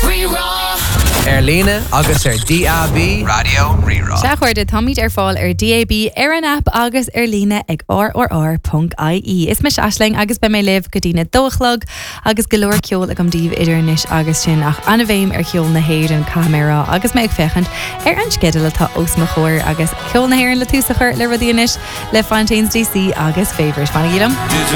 Líne agus DAB Radio Rerá. Seachuir de Tommy fáil DAB an app agus Líne ag rrr.ie. Is me Aisling agus be mé liv go dtína dóchlog agus golóir ceol ag díomh idirnis agus sin ach anna bhéim ceol na héir an camera agus me ag fechant an skedal atá os mo chóir agus ceol na héir le túsachar le radíis le Fontaines DC agus Favours. Fanna gílam?